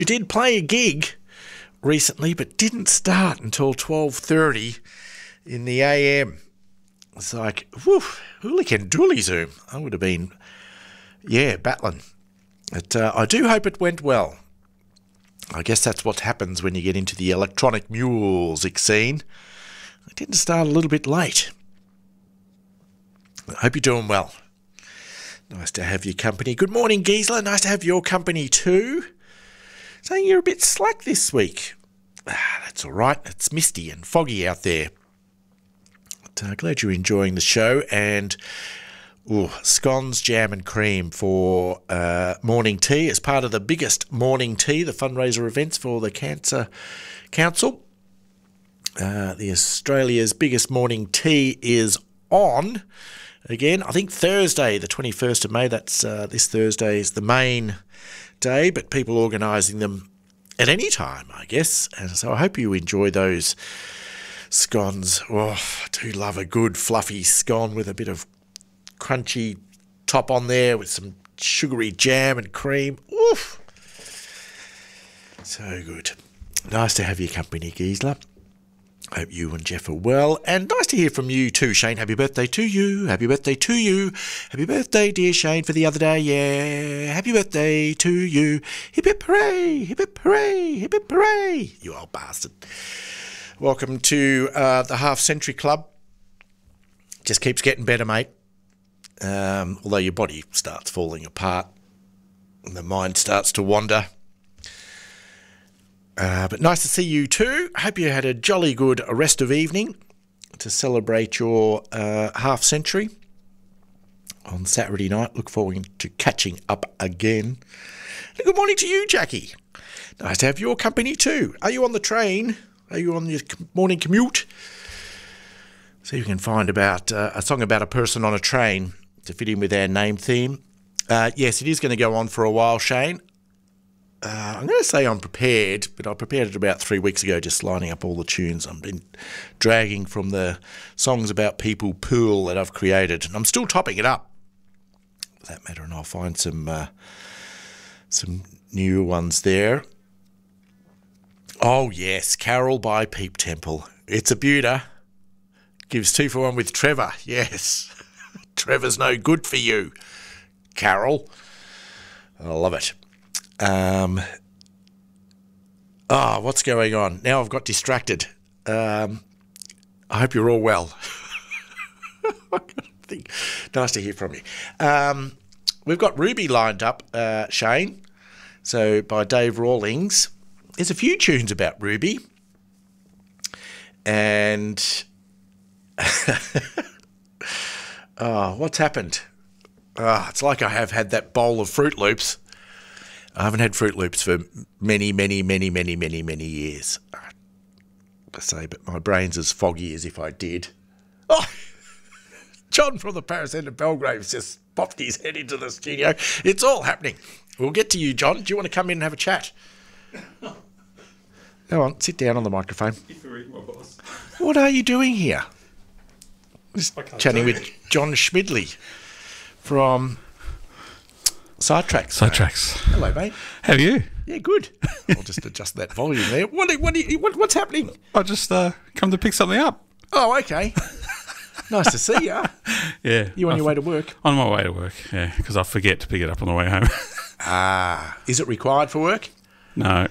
You did play a gig recently, but didn't start until 12:30 in the AM. It's like, whew, hooligan dooly zoom. I would have been, battling. But I do hope it went well. I guess that's what happens when you get into the electronic music scene. I didn't start a little bit late. I hope you're doing well. Nice to have your company. Good morning, Gisela. Nice to have your company too. Saying you're a bit slack this week. That's all right. It's misty and foggy out there. But, glad you're enjoying the show. And scones, jam and cream for morning tea as part of the biggest morning tea, the fundraiser events for the Cancer Council. The Australia's biggest morning tea is on. Again, I think Thursday, the 21st of May, that's this Thursday is the main day, but people organising them at any time, I guess. And so I hope you enjoy those scones. Oh, I do love a good fluffy scone with a bit of crunchy top on there with some sugary jam and cream. Oof! So good. Nice to have your company, Gisela. Hope you and Jeff are well. And nice to hear from you too, Shane. Happy birthday to you. Happy birthday to you. Happy birthday, dear Shane, for the other day. Yeah. Happy birthday to you. Hip hip hooray. Hip hip hooray. Hip hip hooray. You old bastard. Welcome to the Half Century Club. Just keeps getting better, mate. Although your body starts falling apart and the mind starts to wander. But nice to see you too. Hope you had a jolly good rest of evening to celebrate your half century on Saturday night. Look forward to catching up again. And good morning to you, Jackie. Nice to have your company too. Are you on the train? Are you on your morning commute? See if you can find about a song about a person on a train to fit in with our name theme. Yes, it is going to go on for a while, Shane. I'm going to say I'm prepared, but I prepared it about 3 weeks ago, just lining up all the tunes. I've been dragging from the songs about people pool that I've created, and I'm still topping it up, for that matter, and I'll find some new ones there. Oh, yes, Carol by Peep Temple. It's a beauter. Gives 2 for 1 with Trevor. Yes, Trevor's no good for you, Carol. I love it. What's going on? Now I've got distracted. I hope you're all well. Nice to hear from you. We've got Ruby lined up, Shane. So by Dave Rawlings. There's a few tunes about Ruby. And what's happened? It's like I have had that bowl of Fruit Loops. I haven't had Fruit Loops for many, many, many, many, many, many years. I say, but my brain's as foggy as if I did. Oh, John from the Paris End of Belgrave's just popped his head into the studio. It's all happening. We'll get to you, John. Do you want to come in and have a chat? Go on, sit down on the microphone. What are you doing here? Just chatting with John Schmidley from Sidetracks. Hello, mate. How are you? Yeah, good. I'll just adjust that volume there. What's happening? I just come to pick something up. Oh, okay. Nice to see you. Yeah. You on your way to work? On my way to work, yeah, because I forget to pick it up on the way home. Is it required for work? No.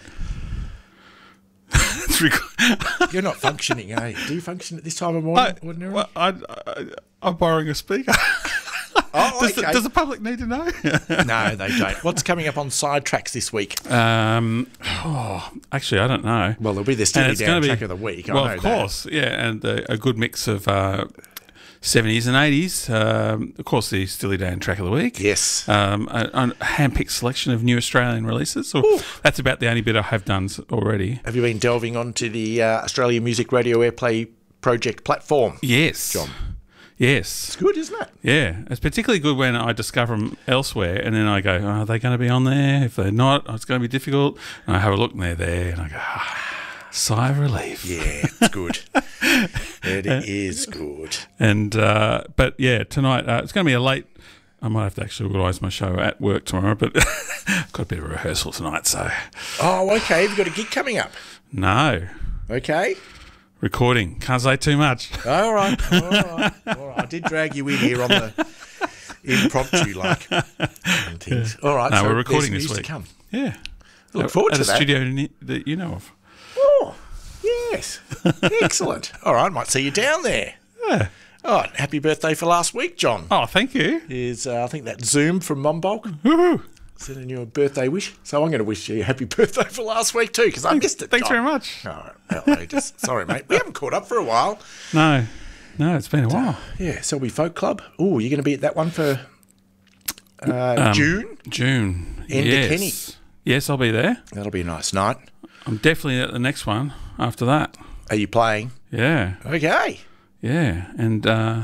It's You're not functioning, eh? Do you function at this time of morning, ordinarily? I'm borrowing a speaker. Oh, okay. Does the public need to know? No, they don't. What's coming up on Sidetracks this week? Actually, I don't know. Well, there'll be the Steely Dan track of the week. Well, I know of course, that. Yeah, and a good mix of 70s and 80s. Of course, the Steely Dan track of the week. Yes. A hand-picked selection of new Australian releases. So that's about the only bit I have done already. Have you been delving onto the Australian Music Radio Airplay Project platform? Yes. John? Yes. It's good, isn't it? Yeah. It's particularly good when I discover them elsewhere and then I go, are they going to be on there? If they're not, it's going to be difficult. And I have a look and they're there and I go, sigh of relief. Yeah, it's good. It is good. And but yeah, tonight it's going to be a late I might have to actually organise my show at work tomorrow, but I've got a bit of a rehearsal tonight, so... Oh, okay. Have you got a gig coming up? No. Okay. Recording. Can't say too much. All right. I did drag you in here on the impromptu, like, and things. All right. No, so we're recording there's this news week. to come. Yeah. Look forward to at that. a studio that you know of. Oh, yes. Excellent. All right. Might see you down there. Yeah. Oh, happy birthday for last week, John. Oh, thank you. Is I think that Zoom from Mombulk Woohoo. sending you a birthday wish. So I'm going to wish you a happy birthday for last week too, because I missed it. Thanks John. very much. Oh, outrageous. Sorry, mate. We haven't caught up for a while. No, it's been a while. Yeah, Selby Folk Club. Oh, you're going to be at that one for June? June. End of Kenny. Yes, I'll be there. That'll be a nice night. I'm definitely at the next one after that. Are you playing? Yeah. Okay. Yeah. And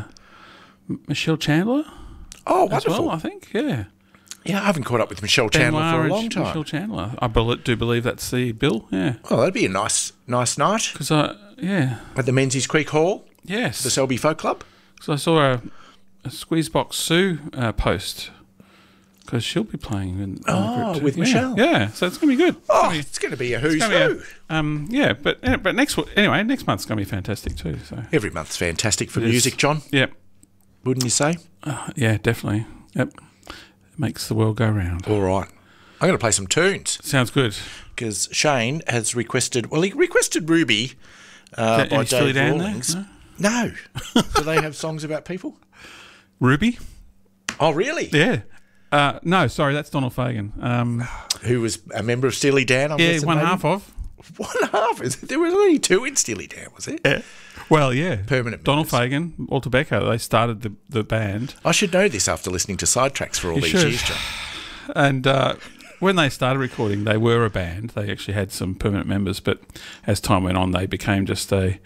Michelle Chandler Oh, as wonderful. well, I think. Yeah. Yeah, I haven't caught up with Michelle Chandler Benoit for a and long time. Michelle Chandler. I do believe that's the bill. Yeah. Oh, that'd be a nice night Because yeah. at the Menzies Creek Hall, Yes. the Selby Folk Club. So I saw a Squeezebox Sue post because she'll be playing in the group too. with Yeah. Michelle. Yeah, so it's going to be good. Oh, it's going to be a who's It's who. gonna be but next month's going to be fantastic too. So Every month's fantastic for It is. music, John, yep, wouldn't you say? yeah, definitely. Yep, it makes the world go round. All right. I'm going to play some tunes Sounds good. because Shane has requested, he requested Ruby by Any Steely Dave Dan there? Rawlings. No? No. Do they have songs about people? Ruby? Oh, really? Yeah. No, sorry, that's Donald Fagen. Who was a member of Steely Dan? I'm Yeah, guessing, one maybe? half of. One half? There was only two in Steely Dan, was there? Yeah. Well, yeah. Permanent Donald members. Fagen, Walter Becker, they started the band. I should know this after listening to Sidetracks for all these should. years, John. And when they started recording, they were a band. They actually had some permanent members, but as time went on, they became just a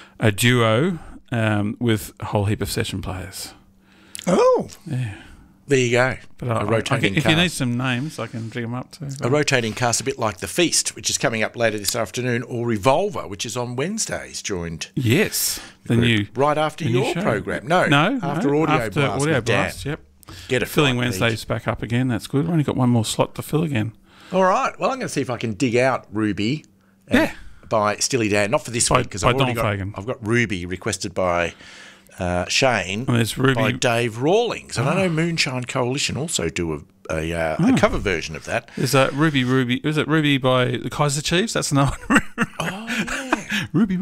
duo with a whole heap of session players. Oh. Yeah. There you go. But A rotating if cast. you need some names, I can dig them up too. A rotating cast, a bit like The Feast, which is coming up later this afternoon, or Revolver, which is on Wednesdays, joined Yes, the new right after the new your show. program. No, after no, Audio after Blast. Audio with Dan. Blast. Yep, Get it filling right, Pete. Wednesdays back up again. That's good. We've only got one more slot to fill again. All right. Well, I'm going to see if I can dig out Ruby. Yeah. By Steely Dan, not for this By- week because by I've already Donald got. Fagen. I've got Ruby requested by Shane. And there's Ruby. By Dave Rawlings, and I know Moonshine Coalition also do a cover version of that. Is that Ruby? Is it Ruby by the Kaiser Chiefs? That's another one. Oh yeah. Ruby.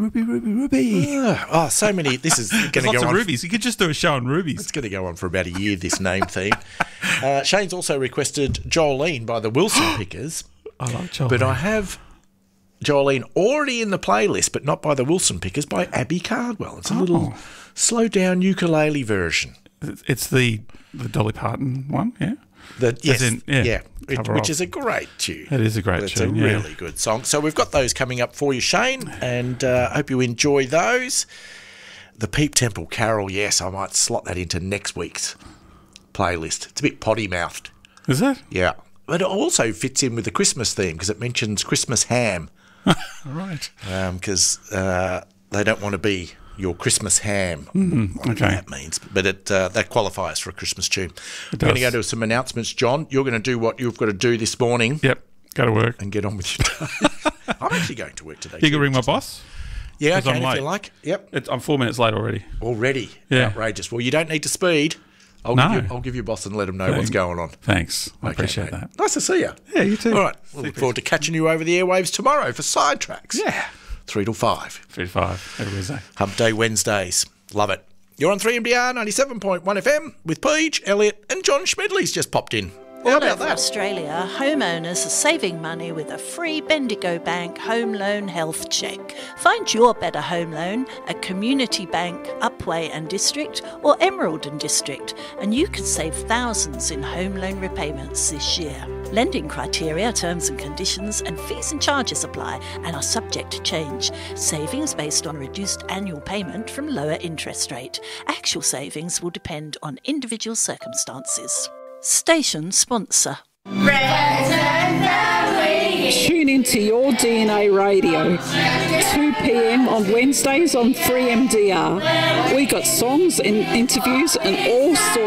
Oh, so many. This is going to There's lots go of on. rubies. You could just do a show on rubies. It's going to go on for about a year. This name theme. Shane's also requested Jolene by the Wilson Pickers, I like Joel. but I have Jolene already in the playlist, but not by the Wilson Pickers, by Abby Cardwell. It's a little slow down ukulele version. It's the Dolly Parton one, yeah? Yes, in- yeah, cover which of. is a great tune. It is a great It's tune, a yeah. really good song. So we've got those coming up for you, Shane, and I hope you enjoy those. The Peep Temple Carol, yes, I might slot that into next week's playlist. It's a bit potty-mouthed. Is it? Yeah. But it also fits in with the Christmas theme because it mentions Christmas ham All right. because they don't want to be your Christmas ham. okay. What that means. But that qualifies for a Christmas tune. We're going to go does. to some announcements, John. You're going to do what you've got to do this morning Yep. Go to work. and get on with your day. I'm actually going to work today. You too, can ring my which is- boss. Yeah, 'cause okay, I'm if late. you like. Yep. I'm 4 minutes late already. Already. Yeah. Outrageous. Well, you don't need to speed. I'll give you a boss and let him know what's going on. Thanks. I Okay, appreciate mate. that. Nice to see you. Yeah, you too. All right. We'll look forward to catching you over the airwaves tomorrow for Sidetracks. Yeah. 3 till 5. 3 to 5 every Wednesday. Hump Day Wednesdays. Love it. You're on 3MBR 97.1 FM with Peach, Elliot and John Schmidley's just popped in. How All about over that? Australia, homeowners are saving money with a free Bendigo Bank home loan health check. Find your better home loan at Community Bank, Upwey and District or Emerald and District, and you can save thousands in home loan repayments this year. Lending criteria, terms and conditions and fees and charges apply and are subject to change. Savings based on reduced annual payment from lower interest rate. Actual savings will depend on individual circumstances. Station sponsor. Tune into Your DNA Radio, 2 p.m. on Wednesdays on 3MDR. We got songs and interviews and all sorts